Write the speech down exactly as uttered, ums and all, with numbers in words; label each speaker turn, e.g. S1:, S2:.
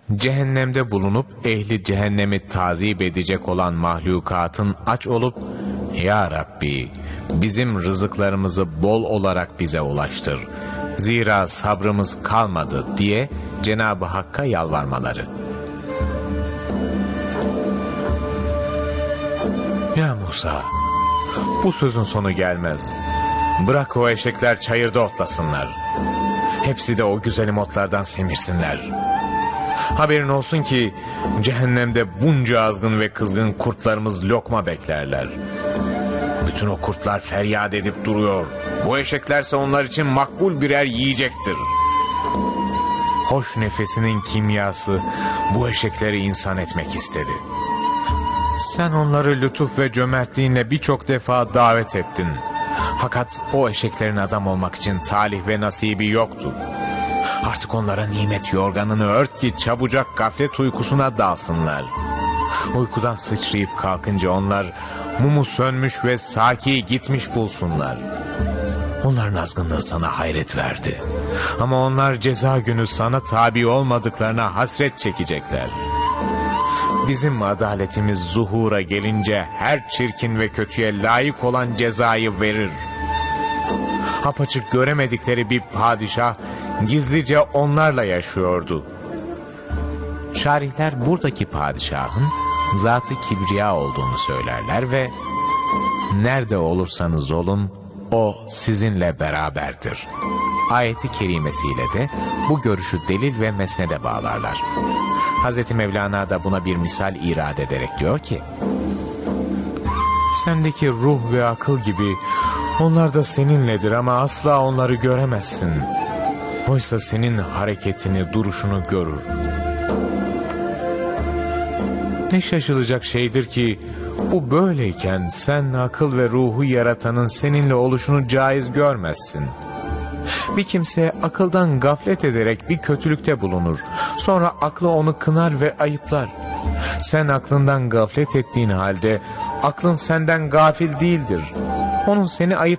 S1: cehennemde bulunup ehli cehennemi tazip edecek olan mahlukatın aç olup, "Ya Rabbi, bizim rızıklarımızı bol olarak bize ulaştır. Zira sabrımız kalmadı" diye Cenab-ı Hakk'a yalvarmaları. "Ya Musa, bu sözün sonu gelmez. Bırak o eşekler çayırda otlasınlar. Hepsi de o güzelim otlardan semirsinler. Haberin olsun ki cehennemde bunca azgın ve kızgın kurtlarımız lokma beklerler. Bütün o kurtlar feryat edip duruyor. Bu eşeklerse onlar için makbul birer yiyecektir. Hoş nefesinin kimyası bu eşekleri insan etmek istedi. Sen onları lütuf ve cömertliğinle birçok defa davet ettin. Fakat o eşeklerin adam olmak için talih ve nasibi yoktu. Artık onlara nimet yorganını ört ki çabucak gaflet uykusuna dalsınlar. Uykudan sıçrayıp kalkınca onlar mumu sönmüş ve Saki'yi gitmiş bulsunlar. Onların azgınlığı sana hayret verdi. Ama onlar ceza günü sana tabi olmadıklarına hasret çekecekler. Bizim adaletimiz zuhura gelince her çirkin ve kötüye layık olan cezayı verir. Apaçık göremedikleri bir padişah gizlice onlarla yaşıyordu." Şarihler buradaki padişahın zat-ı kibriya olduğunu söylerler ve "Nerede olursanız olun o sizinle beraberdir" ayeti kerimesiyle de bu görüşü delil ve mesnede bağlarlar. Hazreti Mevlana da buna bir misal irade ederek diyor ki: "Sendeki ruh ve akıl gibi onlar da seninledir ama asla onları göremezsin. Oysa senin hareketini, duruşunu görür. Ne şaşılacak şeydir ki bu böyleyken sen akıl ve ruhu yaratanın seninle oluşunu caiz görmezsin. Bir kimse akıldan gaflet ederek bir kötülükte bulunur. Sonra aklı onu kınar ve ayıplar. Sen aklından gaflet ettiğin halde aklın senden gafil değildir. Onun seni ayıp